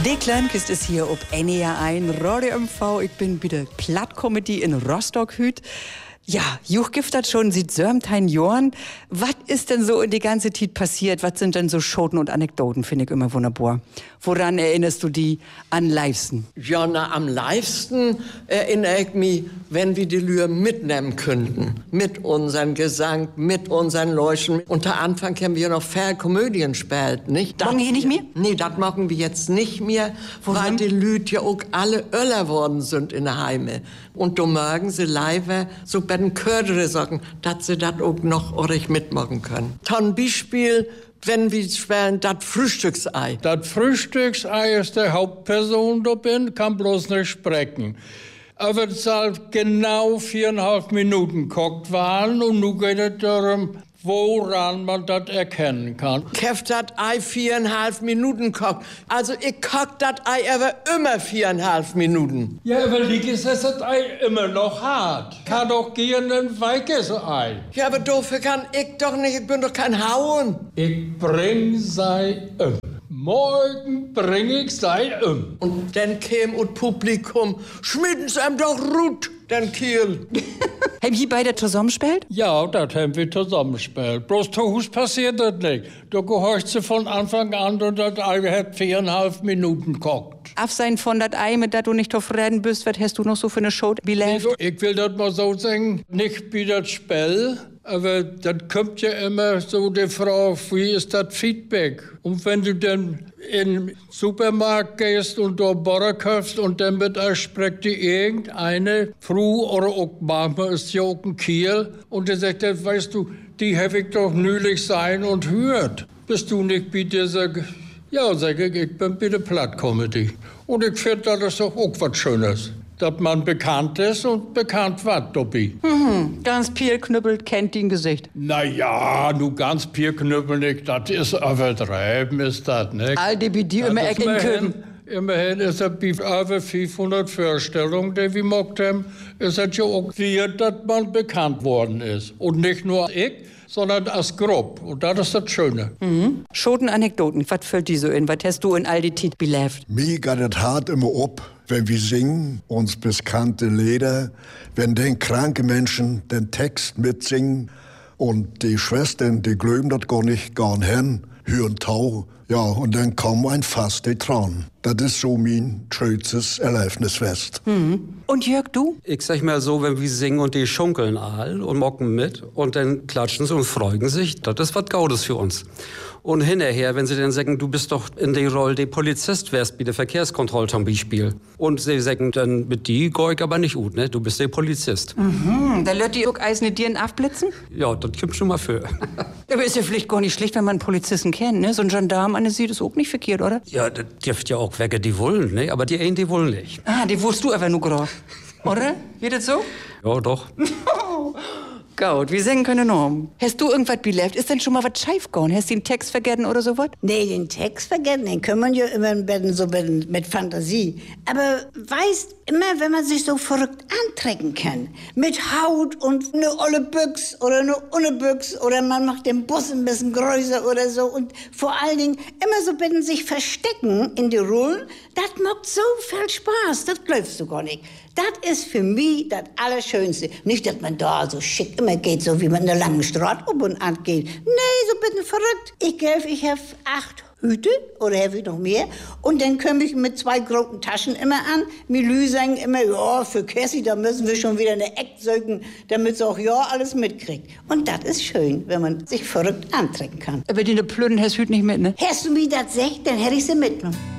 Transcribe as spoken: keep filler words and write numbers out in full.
Die Kleinkist ist hier ob N E R eins, Radio M V. Ich bin bei der Plattcomedy in Rostock hüt. Ja, Juch gibt das schon seit sörmtein Jahren. Was ist denn so in die ganze Zeit passiert? Was sind denn so Schoten und Anekdoten, finde ich immer wunderbar. Woran erinnerst du die am livesten? Ja, na, am livesten erinnere ich mich, wenn wir die Lühr mitnehmen könnten. Mit unserem Gesang, mit unseren Leuchten. Unter Anfang haben wir noch viel Komödien gespielt, nicht? Machen wir nicht mehr? Nee, das machen wir jetzt nicht mehr, Warum? weil die Lüt ja auch alle Öller worden sind in der Heime. Und da mögen sie live so bei den Kördere sagen, dass sie das auch noch ordentlich mitmachen können. Zum Beispiel, wenn wir spielen, das Frühstücksei. Das Frühstücksei ist der Hauptperson da bin, kann bloß nicht sprechen. Aber es soll genau viereinhalb Minuten kocht werden und nun geht es darum, woran man das erkennen kann. Ich hab das Ei viereinhalb Minuten kocht. Also ich koch das Ei aber immer viereinhalb Minuten. Ja, aber liegt ist das Ei immer noch hart. Kann doch gehen ein weiches Ei. Ja, aber dafür kann ich doch nicht, ich bin doch kein Hauen. Ich bring sei um. Morgen bring ich sei um. Und dann käm und Publikum, schmieden's ihm doch Rut, den Kiel. Haben die beide zusammengespielt? Ja, das haben wir zusammengespielt. Bloß zu Hus passiert das nicht. Du gehorchst sie von Anfang an und das Ei hat viereinhalb Minuten gekocht. Absein von dat Ei, mit dat du nicht zufrieden bist, was hast du noch so für eine Show belebt? Ich will das mal so sagen, nicht wie das Spiel, aber dann kommt ja immer so die Frage, wie ist das Feedback? Und wenn du dann in den Supermarkt gehst und da Butter kaufst und dann mit euch spricht die irgendeine Frau oder auch manchmal ist ja auch ein Kiel und der sagt, weißt du, die habe ich doch neulich sein und hört. Bist du nicht bei dieser... Ja, sag ich, ich bin bei der Plattcomedy. Und ich finde, das ist doch auch was Schönes. Dass man bekannt ist und bekannt wird dabei. Mhm, ganz Pierknüppelt kennt ihn Gesicht. Na ja, nu ganz Pierknüppel nicht, das ist übertreiben, ist das, nicht? All die bei dir immer ecken können. Immerhin ist er bei über fünfhundert Vorstellungen, die wir gemacht haben, ist es ja auch wert, dass man bekannt worden ist. Und nicht nur ich, sondern als Gruppe. Und das ist das Schöne. Mhm. Schoten Anekdoten, was fällt dir so in? Was hast du in all die Tit belebt? Mir geht es hart immer ab, wenn wir singen, uns bekannte Lieder, wenn den kranken Menschen den Text mitsingen und die Schwestern, die glauben das gar nicht, gar nicht hin, hören Tau. Ja, und dann kommen ein fast die Tränen. Das ist so mein schönstes Erlebnisfest. Mhm. Und Jörg, du? Ich sag mal so, wenn wir singen und die schunkeln all und mocken mit und dann klatschen sie und freuen sich, das ist was Gaudes für uns. Und hinterher, wenn sie dann sagen, du bist doch in der Rolle der Polizist wärst bei der Verkehrskontrolle zum Beispiel. Und sie sagen dann, mit die geh ich aber nicht gut, ne? Du bist der Polizist. Mhm, da lässt die auch eisene Dirn aufblitzen? Ja, das kommt schon mal für. Aber ist ja vielleicht gar nicht schlecht, wenn man einen Polizisten kennt, ne? So ein Gendarm an der sieht ist auch nicht verkehrt, oder? Ja, das dürft ja auch wegge die wollen, ne? Aber die einen, die wollen nicht. Ah, die wusst du aber nur gerade. Oder? Wird das so? Ja, doch. Gut, wir singen können noch. Hast du irgendwas belebt? Ist denn schon mal was schief gegangen? Hast du den Text vergessen oder sowas? Nee, den Text vergessen, den kann man ja immer so mit, mit Fantasie. Aber weißt, immer wenn man sich so verrückt antrecken kann, mit Haut und eine olle Büchs oder eine ohne Büchs oder man macht den Bus ein bisschen größer oder so und vor allen Dingen immer so bitten sich verstecken in die Rollen, das macht so viel Spaß, das glaubst du gar nicht. Das ist für mich das Allerschönste. Nicht, dass man da so schick immer geht, so wie man in der langen Straße um und an geht. Nee, so bin ich verrückt. Ich glaube, ich habe acht Hüte oder habe ich noch mehr. Und dann komme ich mit zwei großen Taschen immer an. Milü sagen immer, ja, für Cassie, da müssen wir schon wieder eine Eck säugen, damit sie auch ja alles mitkriegt. Und das ist schön, wenn man sich verrückt antrecken kann. Aber die Plöden hast du nicht mit, ne? Hast du mir das gesagt, dann hätte ich sie mitgenommen.